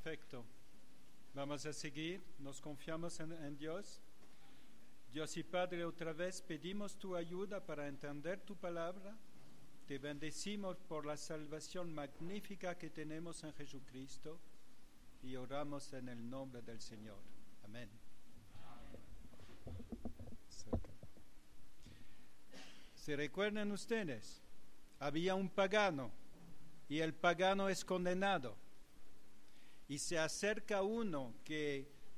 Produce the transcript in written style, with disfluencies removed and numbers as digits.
Perfecto. Vamos a seguir, nos confiamos en Dios. Dios y Padre, otra vez pedimos tu ayuda para entender tu palabra. Te bendecimos por la salvación magnífica que tenemos en Jesucristo y oramos en el nombre del Señor. Amén. ¿Se recuerdan ustedes? Había un pagano y el pagano es condenado. Y se acerca uno que